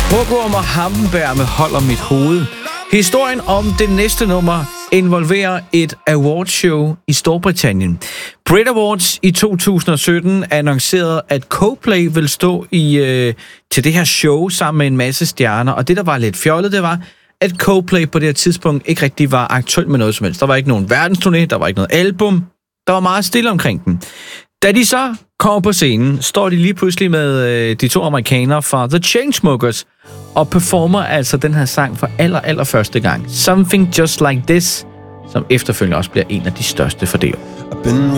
Hugorm og Hampenberg med Hold om mit hoved. Historien om det næste nummer involverer et awardshow i Storbritannien. Brit Awards i 2017 annoncerede, at Coldplay vil stå til det her show sammen med en masse stjerner. Og det, der var lidt fjollet, det var, at Coldplay på det her tidspunkt ikke rigtig var aktuel med noget som helst. Der var ikke nogen verdensturné, der var ikke noget album. Der var meget stille omkring den. Da de så kommer på scenen, står de lige pludselig med de to amerikanere fra The Chainsmokers og performer altså den her sang for allerførste gang. Something Just Like This, som efterfølgende også bliver en af de største for det år.